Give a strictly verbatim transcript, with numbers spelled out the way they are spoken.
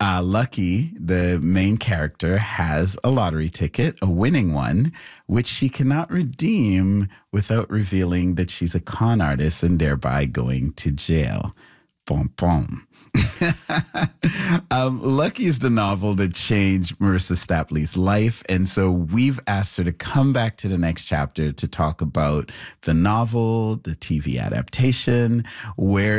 Uh, Lucky, the main character, has a lottery ticket, a winning one, which she cannot redeem without revealing that she's a con artist and thereby going to jail. Boom, boom. um, Lucky is the novel that changed Marissa Stapley's life. And so we've asked her to come back to the next chapter to talk about the novel, the T V adaptation, where